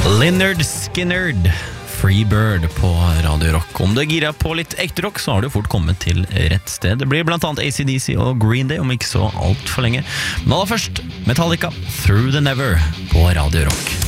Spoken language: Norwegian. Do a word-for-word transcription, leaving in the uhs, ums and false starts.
Lynyrd Skynyrd, Freebird på Radio Rock. Om du er gira på litt ekte rock, så har du fort kommet til rett sted. Det blir blant annet A C D C og Green Day om ikke så alt for lenge. Men aller først, Metallica, Through the Never på Radio Rock.